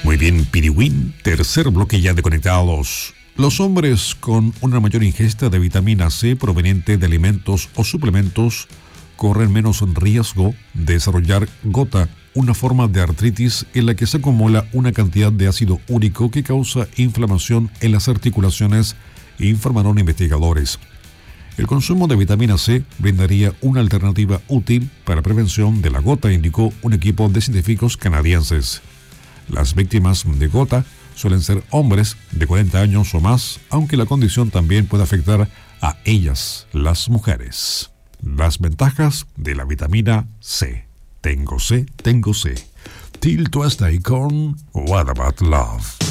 Muy bien, Piriwin, tercer bloque ya de Conectados. Los hombres con una mayor ingesta de vitamina C proveniente de alimentos o suplementos corren menos riesgo de desarrollar gota, una forma de artritis en la que se acumula una cantidad de ácido úrico que causa inflamación en las articulaciones, informaron investigadores. El consumo de vitamina C brindaría una alternativa útil para la prevención de la gota, indicó un equipo de científicos canadienses. Las víctimas de gota suelen ser hombres de 40 años o más, aunque la condición también puede afectar a ellas, las mujeres. Las ventajas de la vitamina C. Tengo C. Till Tuesday con What About Love.